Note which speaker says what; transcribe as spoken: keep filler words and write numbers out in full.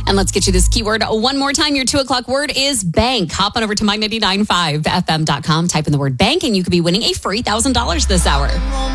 Speaker 1: And let's get you this keyword one more time. Your two o'clock word is bank. Hop on over to my ninety-nine point five F M dot com, type in the word bank, and you could be winning a free one thousand dollars this hour.